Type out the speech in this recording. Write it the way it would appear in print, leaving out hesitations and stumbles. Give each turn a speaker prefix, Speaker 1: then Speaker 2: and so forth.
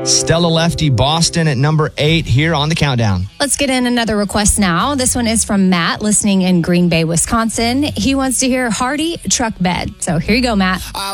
Speaker 1: Stella Lefty, Boston at number 8 here on the countdown.
Speaker 2: Let's get in another request now. This one is from Matt, listening in Green Bay, Wisconsin. He wants to hear Hardy Truck Bed. So here you go, Matt.